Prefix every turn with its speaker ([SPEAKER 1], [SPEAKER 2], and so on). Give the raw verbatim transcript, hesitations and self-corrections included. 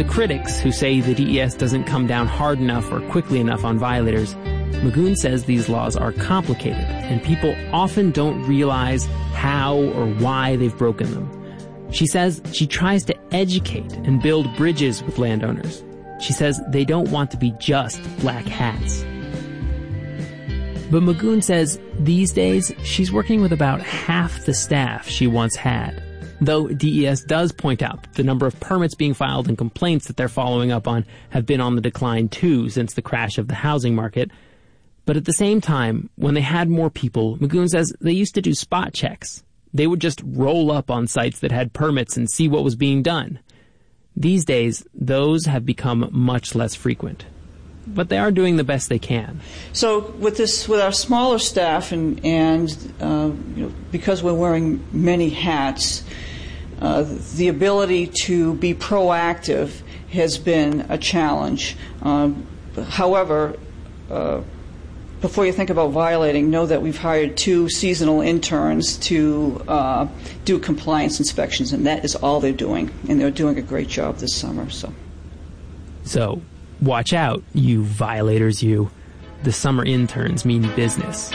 [SPEAKER 1] the critics who say the D E S doesn't come down hard enough or quickly enough on violators, Magoon says these laws are complicated, and people often don't realize how or why they've broken them. She says she tries to educate and build bridges with landowners. She says they don't want to be just black hats. But Magoon says these days she's working with about half the staff she once had. Though D E S does point out that the number of permits being filed and complaints that they're following up on have been on the decline too since the crash of the housing market. But at the same time, when they had more people, Magoon says they used to do spot checks. They would just roll up on sites that had permits and see what was being done. These days, those have become much less frequent. But they are doing the best they can.
[SPEAKER 2] So with this, with our smaller staff, and and uh, you know, because we're wearing many hats, uh, the ability to be proactive has been a challenge. Um, however, uh, before you think about violating, know that we've hired two seasonal interns to uh, do compliance inspections, and that is all they're doing, and they're doing a great job this summer. So,
[SPEAKER 1] so watch out, you violators, you. The summer interns mean business.